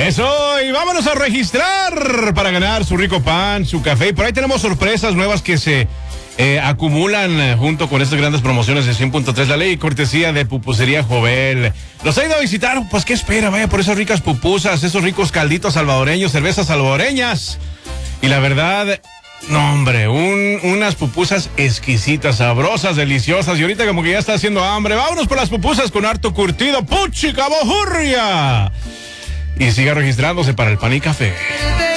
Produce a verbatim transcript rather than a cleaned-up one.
Eso, y vámonos a registrar para ganar su rico pan, su café. Y por ahí tenemos sorpresas nuevas que se eh, acumulan eh, junto con estas grandes promociones de cien punto tres La Ley, cortesía de Pupusería Jovel. ¿Los ha ido a visitar? Pues qué espera, vaya por esas ricas pupusas, esos ricos calditos salvadoreños, cervezas salvadoreñas. Y la verdad, no hombre, un, unas pupusas exquisitas, sabrosas, deliciosas. Y ahorita como que ya está haciendo hambre, vámonos por las pupusas con harto curtido, puchica bojurria. Y siga registrándose para el pan y café.